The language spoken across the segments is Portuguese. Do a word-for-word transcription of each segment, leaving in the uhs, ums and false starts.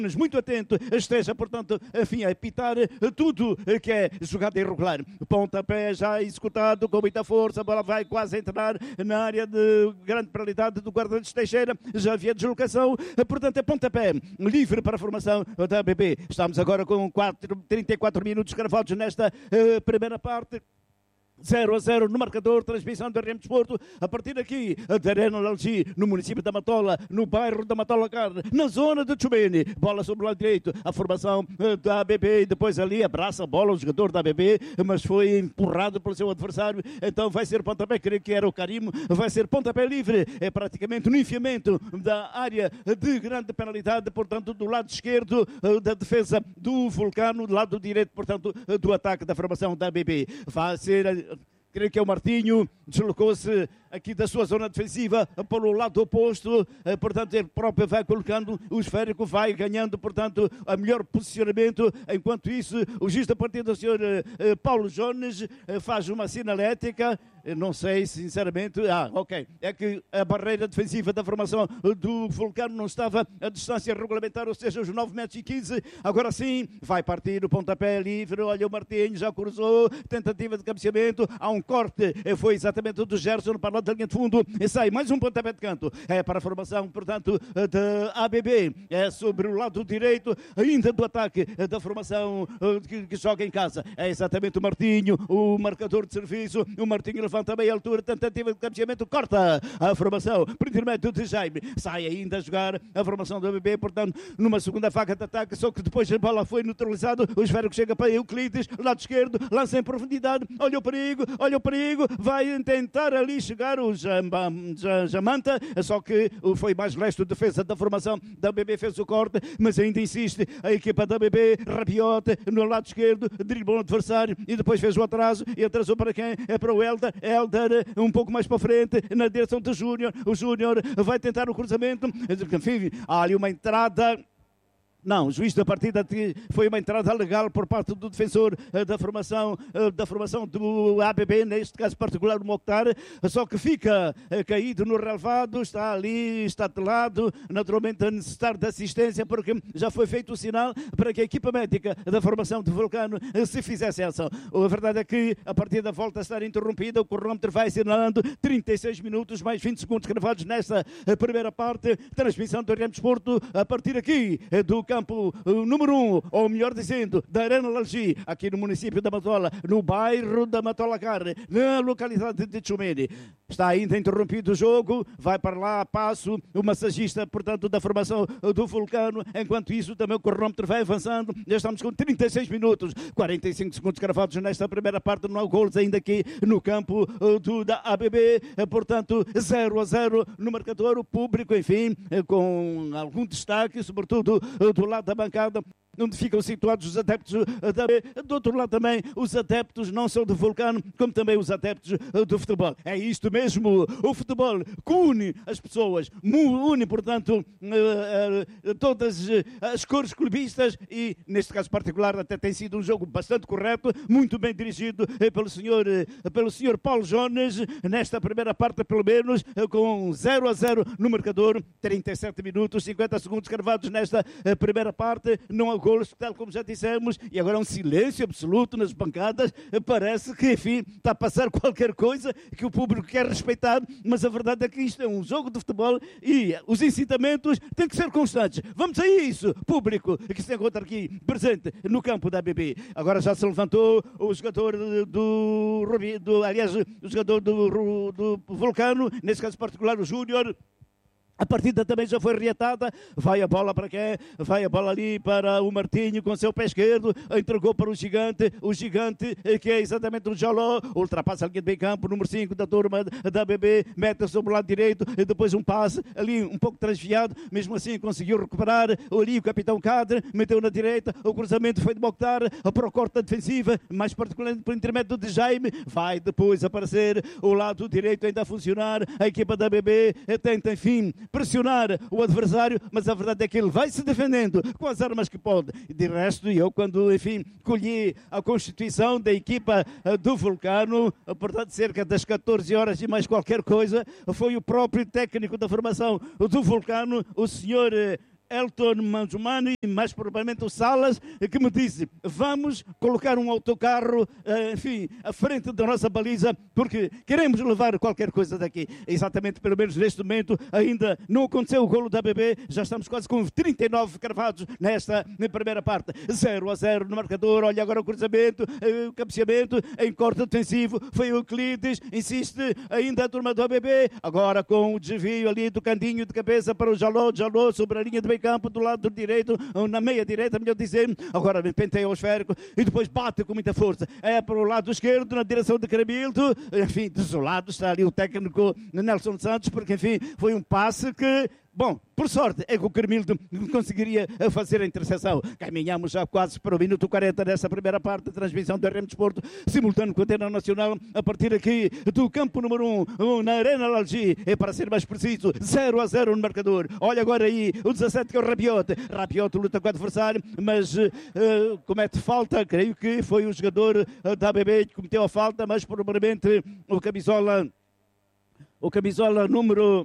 muito atento, esteja, portanto, enfim, a apitar tudo que é jogada irregular. Pontapé já executado com muita força, a bola vai quase entrar na área de grande penalidade do guarda-redes Teixeira, já havia deslocação, portanto é pontapé livre para a formação da A B B. Estamos agora com quatro, trinta e quatro minutos gravados nesta uh, primeira parte. zero a zero no marcador, transmissão do R M Desporto, a partir daqui, da Arena Lalgi, no município da Matola, no bairro da Matola Carne, na zona de Chumene, bola sobre o lado direito, a formação da A B B, e depois ali abraça a bola o jogador da A B B, mas foi empurrado pelo seu adversário, então vai ser pontapé, creio que era o Carimo, vai ser pontapé livre, é praticamente no enfiamento da área de grande penalidade, portanto, do lado esquerdo da defesa do Vulcano, do lado direito, portanto, do ataque da formação da A B B. Vai ser... Creio que é o Martinho, deslocou-se aqui da sua zona defensiva para o lado oposto, portanto ele próprio vai colocando o esférico, vai ganhando, portanto, a melhor posicionamento. Enquanto isso, o juiz da partida, o senhor Paulo Jones, faz uma sinalética. Não sei, sinceramente, ah, ok, é que a barreira defensiva da formação do Vulcano não estava a distância regulamentar, ou seja, os nove metros e quinze, agora sim, vai partir o pontapé livre, olha o Martinho, já cruzou, tentativa de cabeceamento, há um corte, foi exatamente o do Gerson para lá da linha de fundo, e sai mais um pontapé de canto, é para a formação, portanto, da A B B, é sobre o lado direito, ainda do ataque da formação que, que joga em casa, é exatamente o Martinho, o marcador de serviço, o Martinho levanta bem a altura, tentativa de cabeceamento, corta a formação, por intermédio de Jaime, sai ainda a jogar a formação do A B B, portanto, numa segunda faca de ataque, só que depois a bola foi neutralizado, o esférico chega para Euclides, lado esquerdo, lança em profundidade, olha o perigo, olha o perigo, vai tentar ali chegar o Jamanta, só que foi mais leste, a defesa da formação da A B B fez o corte, mas ainda insiste a equipa da A B B, Rabiote, no lado esquerdo, driblou o adversário e depois fez o atraso, e atrasou para quem? É para o Helder, Helder um pouco mais para frente, na direção do Júnior, o Júnior vai tentar o cruzamento, enfim, há ali uma entrada. Não, o juiz da partida foi uma entrada legal por parte do defensor uh, da formação uh, da formação do A B B, neste caso particular o Mokhtar, só que fica uh, caído no relevado, está ali, está de lado, naturalmente a necessitar de assistência, porque já foi feito o sinal para que a equipa médica da formação do Vulcano uh, se fizesse a ação. A verdade é que a partida volta a estar interrompida, o cronómetro vai assinalando trinta e seis minutos, mais vinte segundos gravados nesta uh, primeira parte, transmissão do R M Desporto, a partir aqui uh, do campo uh, número um, ou melhor dizendo, da Arena Lalgi, aqui no município da Matola, no bairro da Matola Carne, na localidade de Chumene. Está ainda interrompido o jogo, vai para lá a passo o massagista, portanto, da formação do Vulcano. Enquanto isso, também o cronómetro vai avançando. Já estamos com trinta e seis minutos, quarenta e cinco segundos gravados nesta primeira parte. Não há gols ainda aqui no campo do, da A B B, portanto, zero a zero no marcador. O público, enfim, com algum destaque, sobretudo do lado da bancada, onde ficam situados os adeptos da B. Do outro lado também, os adeptos não só do Vulcano, como também os adeptos do futebol. É isto mesmo, o futebol que une as pessoas, une, portanto, todas as cores clubistas e, neste caso particular, até tem sido um jogo bastante correto, muito bem dirigido pelo senhor, pelo senhor Paulo Jones, nesta primeira parte, pelo menos, com zero a zero no marcador, trinta e sete minutos, cinquenta segundos gravados nesta primeira parte. Não há golos, tal como já dissemos, e agora um silêncio absoluto nas bancadas. Parece que, enfim, está a passar qualquer coisa que o público quer respeitar, mas a verdade é que isto é um jogo de futebol e os incitamentos têm que ser constantes. Vamos a isso, público que se encontra aqui presente no campo da A B B. Agora já se levantou o jogador do, do, do aliás, o jogador do, do Vulcano, nesse caso particular o Júnior. A partida também já foi reatada, vai a bola para quem? Vai a bola ali para o Martinho com seu pé esquerdo, entregou para o Gigante, o Gigante que é exatamente o Jaló, ultrapassa a linha de meio campo, número cinco da turma da A B B, mete sobre o lado direito, e depois um passe ali um pouco transviado, mesmo assim conseguiu recuperar, ali o capitão Cadre, meteu na direita, o cruzamento foi de Mokhtar, para o corte da defensiva, mais particularmente por intermédio de Jaime, vai depois aparecer o lado direito ainda a funcionar, a equipa da A B B tenta, enfim, pressionar o adversário, mas a verdade é que ele vai se defendendo com as armas que pode. De resto, eu quando, enfim, colhi a constituição da equipa do Vulcano, portanto, cerca das catorze horas e mais qualquer coisa, foi o próprio técnico da formação do Vulcano, o senhor Elton Manzumani, mais provavelmente o Salas, que me disse, vamos colocar um autocarro, enfim, à frente da nossa baliza, porque queremos levar qualquer coisa daqui. Exatamente, pelo menos neste momento, ainda não aconteceu o golo da A B B, já estamos quase com trinta e nove cravados nesta primeira parte. zero a zero no marcador, olha agora o cruzamento, o cabeceamento, em corte defensivo, foi o Euclides, insiste ainda a turma do A B B, agora com o desvio ali do Candinho de cabeça para o Jaló, Jaló sobre a linha de meio campo do lado direito, ou na meia direita, melhor dizer, agora penteia o esférico e depois bate com muita força, é para o lado esquerdo, na direção de Caramildo, enfim, desolado, está ali o técnico Nelson Santos, porque enfim, foi um passe que, bom, por sorte é que o Caramildo conseguiria fazer a interseção. Caminhamos já quase para o minuto quarenta dessa primeira parte da transmissão do R M Desporto, simultâneo com a Antena Nacional, a partir aqui do campo número um, na Arena Lalgi, é para ser mais preciso, zero a zero no marcador. Olha agora aí o dezassete que é o Rabiot. Rabiot luta com o adversário, mas uh, comete falta, creio que foi o jogador uh, da A B B que cometeu a falta, mas provavelmente o camisola, o camisola número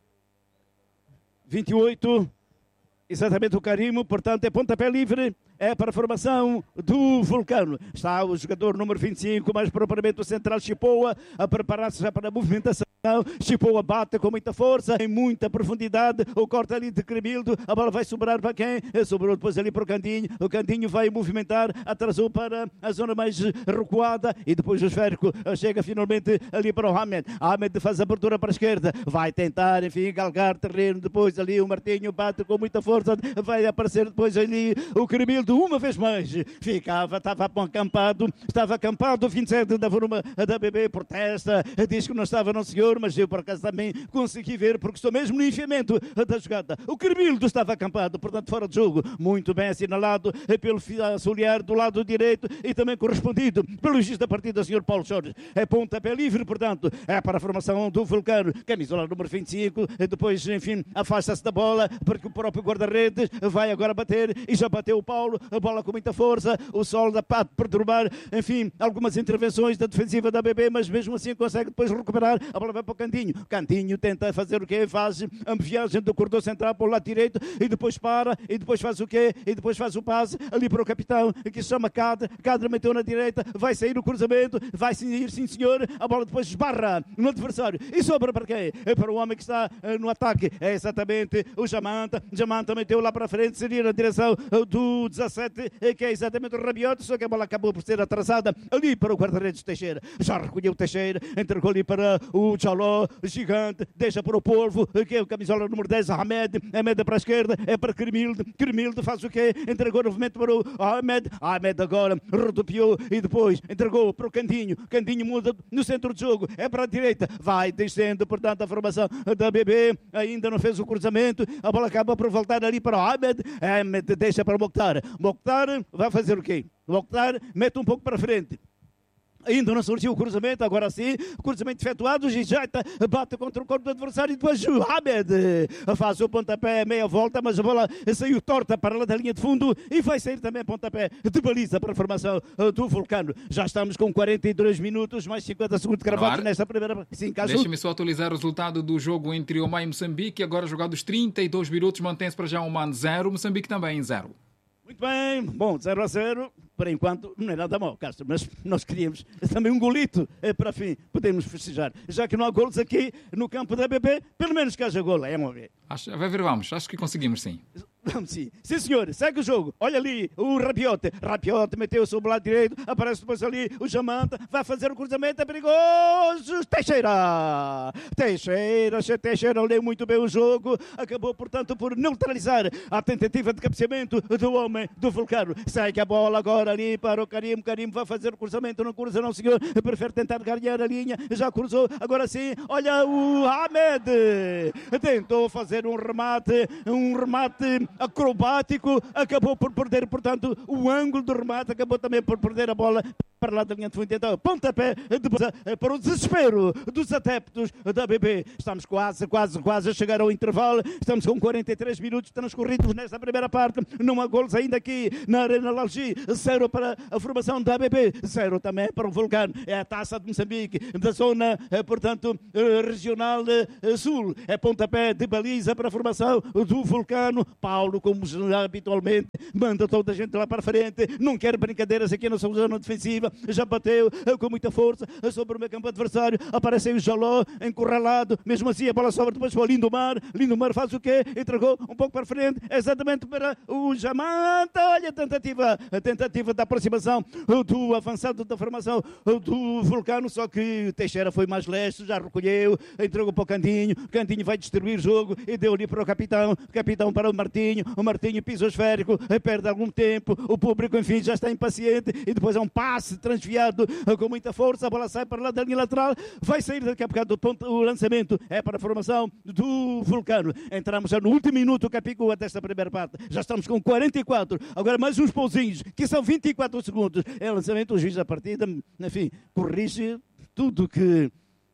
vinte e oito, exatamente o Carimo, portanto é pontapé livre, é para a formação do Vulcano. Está o jogador número vinte e cinco, mais propriamente o central Chipoa, a preparar-se já para a movimentação. Chipoa bate com muita força, em muita profundidade, o corte ali de Cremildo, a bola vai sobrar para quem? Sobrou depois ali para o Candinho, o Candinho vai movimentar, atrasou para a zona mais recuada e depois o esférico chega finalmente ali para o Hamed. Hamed faz a abertura para a esquerda, vai tentar, enfim, galgar terreno, depois ali o Martinho bate com muita força, vai aparecer depois ali o Cremildo, uma vez mais, ficava, estava acampado, estava acampado, o vinte e sete da forma da B B, protesta, diz que não estava, não senhor, mas eu por acaso também consegui ver, porque estou mesmo no enfiamento da jogada. O Cremildo estava acampado, portanto fora de jogo, muito bem assinalado pelo auxiliar do lado direito e também correspondido pelo juiz da partida, o senhor Paulo Jorge. É pontapé livre, portanto, é para a formação do Vulcano, camisola número vinte e cinco, depois, enfim, afasta-se da bola, porque o próprio guarda-redes vai agora bater, e já bateu o Paulo, a bola com muita força, o Sol da Pato perturbar, enfim, algumas intervenções da defensiva da B B, mas mesmo assim consegue depois recuperar, a bola vai para o Cantinho. Cantinho tenta fazer o quê? Faz a viagem do corredor central para o lado direito e depois para, e depois faz o quê? E depois faz o passe ali para o capitão, que se chama Cadre. Cadre meteu na direita, vai sair o cruzamento, vai sair, sim senhor, a bola depois esbarra no adversário. E sobra para quê? É para o homem que está uh, no ataque. É exatamente o Jamanta. Jamanta meteu lá para frente, seria na direção uh, do dezassete, que é exatamente o Rabiot, só que a bola acabou por ser atrasada ali para o guarda-redes Teixeira. Já recolheu o Teixeira, entregou ali para o Jaló, gigante, deixa para o Polvo, que é o camisola número dez, Ahmed, Ahmed para a esquerda, é para Cremilde, Cremilde faz o quê? Entregou novamente para o Ahmed, Ahmed agora rodopiou e depois entregou para o Candinho, Candinho muda no centro de jogo, é para a direita, vai descendo, portanto, a formação da B B, ainda não fez o cruzamento, a bola acaba por voltar ali para o Ahmed, Ahmed deixa para o Mokhtar, Mokhtar vai fazer o quê? Mokhtar mete um pouco para frente. Ainda não surgiu o cruzamento, agora sim, o cruzamento efetuado, Gijaita bate contra o corpo do adversário e depois o Hamed faz o pontapé, meia volta, mas a bola saiu torta para lá da linha de fundo e vai sair também a pontapé de baliza para a formação do Vulcano. Já estamos com quarenta e dois minutos, mais cinquenta segundos cravados nesta primeira... Sim, deixa-me só atualizar o resultado do jogo entre Omar e Moçambique, agora jogados trinta e dois minutos, mantém-se para já Oman zero, Moçambique também zero. Muito bem, bom, zero a zero, por enquanto não é nada mal, Castro, mas nós queríamos também um golito para fim, podemos festejar. Já que não há golos aqui no campo da B B, pelo menos que haja golo, é uma vez. Acho, vai ver, vamos, acho que conseguimos sim. Vamos sim. Sim, senhor, segue o jogo. Olha ali o Rabiot. Rabiot meteu sobre o lado direito, aparece depois ali o Jamanta, vai fazer o cruzamento, é perigoso. Teixeira! Teixeira, Teixeira leu muito bem o jogo, acabou, portanto, por neutralizar a tentativa de cabeceamento do homem do Vulcano. Segue a bola agora ali para o Karim. Karim vai fazer o cruzamento, não cruza, não, senhor. Prefere tentar ganhar a linha, já cruzou, agora sim. Olha o Ahmed, tentou fazer um remate, um remate acrobático, acabou por perder, portanto, o ângulo do remate, acabou também por perder a bola para lá da linha de fundo, então, pontapé depois, para o desespero dos adeptos da A B B. Estamos quase, quase, quase a chegar ao intervalo. Estamos com quarenta e três minutos transcorridos nesta primeira parte. Não há golos ainda aqui na Arena Lalgi. Zero para a formação da A B B, zero também para o Vulcano. É a Taça de Moçambique, da zona, portanto, regional sul. É pontapé de baliza para a formação do Vulcano. Paulo, como habitualmente, manda toda a gente lá para frente. Não quer brincadeiras aqui na sua zona defensiva. Já bateu com muita força sobre o meio campo adversário. Aparece aí o Jaló, encurralado. Mesmo assim, a bola sobra depois para o Lindomar. Lindomar faz o quê? Entregou um pouco para frente, exatamente para o Jamanta. Olha a tentativa, a tentativa da aproximação do avançado da formação do Vulcano, só que Teixeira foi mais leste, já recolheu, entregou para o Cantinho. O Cantinho vai distribuir o jogo e deu ali para o capitão. O capitão para o Martinho. O Martinho pisa o esférico, perde algum tempo. O público, enfim, já está impaciente e depois é um passe transviado com muita força. A bola sai para lá da linha lateral. Vai sair daqui a bocado do ponto. O lançamento é para a formação do Vulcano. Entramos já no último minuto, Capicua, desta primeira parte. Já estamos com quarenta e quatro. Agora mais uns pauzinhos, que são vinte e quatro segundos. É lançamento, o juiz da partida, enfim, corrige tudo que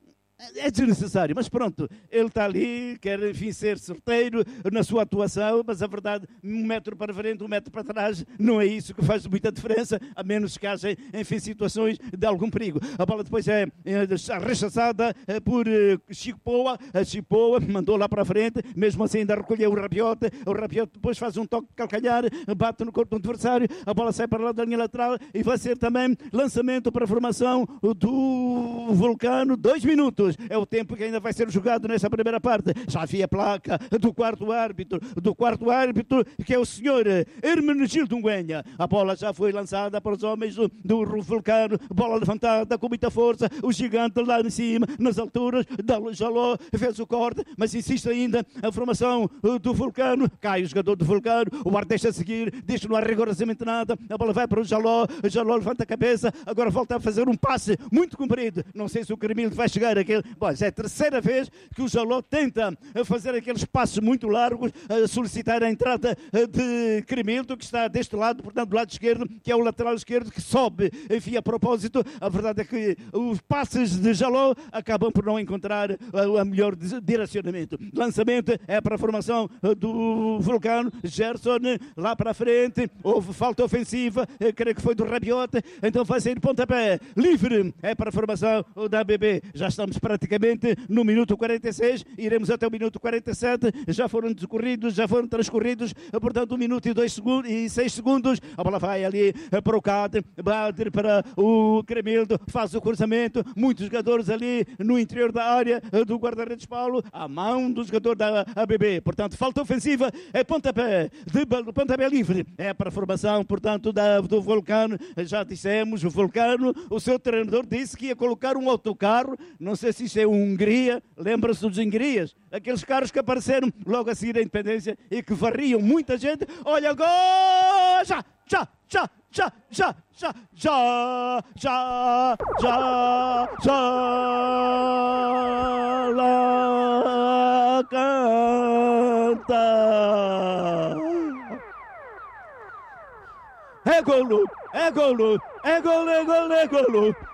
é desnecessário, mas pronto, ele está ali, quer, enfim, ser certeiro na sua atuação, mas a verdade, um metro para frente, um metro para trás, não é isso que faz muita diferença, a menos que haja, enfim, situações de algum perigo. A bola depois é, é rechaçada é, por é, Chico Poa, a Chico Poa mandou lá para frente, mesmo assim ainda recolheu o Rabiote, o Rabiote depois faz um toque de calcanhar, bate no corpo do adversário, a bola sai para lá da linha lateral e vai ser também lançamento para a formação do Vulcano, dois minutos. É o tempo que ainda vai ser jogado nessa primeira parte. Já havia a placa do quarto árbitro, do quarto árbitro, que é o senhor Hermenegildo Nguenha. A bola já foi lançada para os homens do, do Vulcano, bola levantada com muita força, o gigante lá em cima, nas alturas, da Jaló, fez o corte, mas insiste ainda a formação do Vulcano, cai o jogador do Vulcano, o ar deixa seguir, diz que não há rigorosamente nada, a bola vai para o Jaló, o Jaló levanta a cabeça, agora volta a fazer um passe muito comprido, não sei se o Cremildo vai chegar àquele. Bom, é a terceira vez que o Jaló tenta fazer aqueles passos muito largos, a solicitar a entrada de Cremildo, que está deste lado, portanto do lado esquerdo, que é o lateral esquerdo, que sobe, enfim, a propósito. A verdade é que os passes de Jaló acabam por não encontrar o melhor direcionamento. Lançamento é para a formação do Vulcano, Gerson lá para a frente, houve falta ofensiva, creio que foi do Rabiote, então vai sair pontapé, livre, é para a formação da A B B. Já estamos praticamente no minuto quarenta e seis, iremos até o minuto quarenta e sete, já foram decorridos, já foram transcorridos, portanto, um minuto e dois segundos e seis segundos, a bola vai ali para o Cade, bate para o Cremildo, faz o cruzamento, muitos jogadores ali no interior da área do guarda-redes Paulo, à mão do jogador da A B B, portanto, falta ofensiva, é pontapé, de pontapé livre, é para a formação, portanto, da, do Vulcano, já dissemos, o Vulcano, o seu treinador disse que ia colocar um autocarro, não sei se isso é um Hungria, lembra-se dos Hungrias, aqueles carros que apareceram logo a seguir à independência e que varriam muita gente. Olha agora! Já, já, já, já, já, já, já, já, já, já, lá canta. É golo, é golo, é golo, é golo, é golo.